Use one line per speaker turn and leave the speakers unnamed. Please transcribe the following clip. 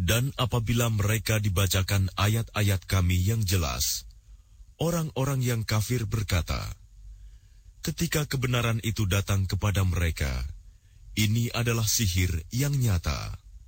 Dan apabila mereka dibacakan ayat-ayat kami yang jelas, orang-orang yang kafir berkata, ketika kebenaran itu datang kepada mereka, ini adalah sihir yang nyata.